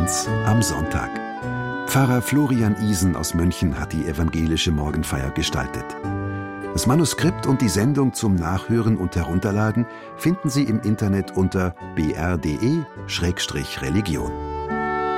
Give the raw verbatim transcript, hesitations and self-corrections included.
eins am Sonntag. Pfarrer Florian Isen aus München hat die evangelische Morgenfeier gestaltet. Das Manuskript und die Sendung zum Nachhören und Herunterladen finden Sie im Internet unter b r punkt d e Schrägstrich Religion.